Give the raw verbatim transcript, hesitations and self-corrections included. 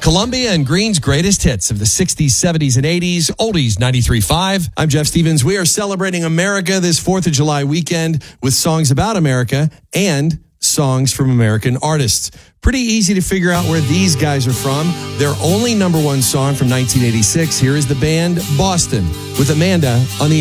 Columbia and Green's greatest hits of the sixties, seventies, and eighties. Oldies ninety-three point five. I'm Jeff Stevens. We are celebrating America this fourth of July weekend with songs about America and songs from American artists. Pretty easy to figure out where these guys are from. Their only number one song from nineteen eighty-six. Here is the band Boston with Amanda on the